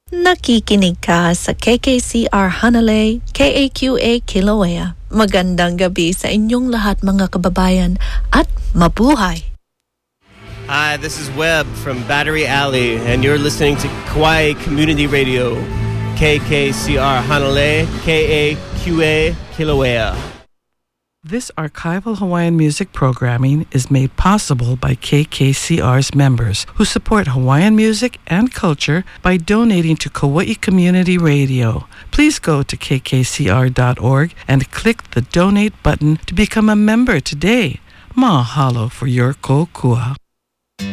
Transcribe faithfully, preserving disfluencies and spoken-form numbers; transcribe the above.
Nakikinig ka sa K K C R Hanalei, K A Q A Kilauea. Magandang gabi sa inyong lahat mga kababayan at mabuhay! Hi, this is Webb from Battery Alley, and you're listening to Kauai Community Radio, K K C R Hanalei, K A Q A Kilauea. This archival Hawaiian music programming is made possible by K K C R's members who support Hawaiian music and culture by donating to Kauai Community Radio. Please go to k k c r dot org and click the donate button to become a member today. Mahalo for your kokua.